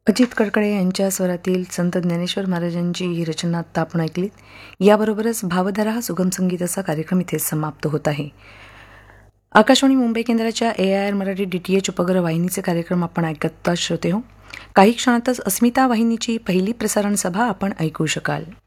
अजित कडकडे यांच्या स्वरातील संत ज्ञानेश्वर महाराजांची ही रचना आत्ता आपण ऐकलीत. याबरोबरच भावधारा हा सुगम संगीताचा कार्यक्रम इथे समाप्त होत आहे. आकाशवाणी मुंबई केंद्राच्या AIR मराठी DTH उपग्रह वाहिनीचे कार्यक्रम आपण ऐकत श्रोते हो. काही क्षणातच अस्मिता वाहिनीची पहिली प्रसारण सभा आपण ऐकू शकाल.